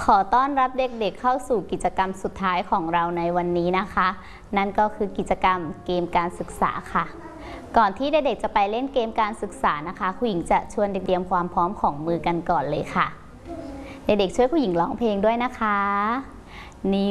ขอต้อนรับเด็กๆเข้าสู่กิจกรรมสุดท้ายของเราในวันนี้นะคะ นั่นก็คือกิจกรรมเกมการศึกษาค่ะก่อนที่เด็กๆจะไปเล่นเกมการศึกษานะคะครูหญิงจะชวนเด็กๆเตรียมความพร้อมของมือกันก่อนเลยค่ะเด็กๆช่วยครูหญิงร้องเพลงด้วยนะคะนิ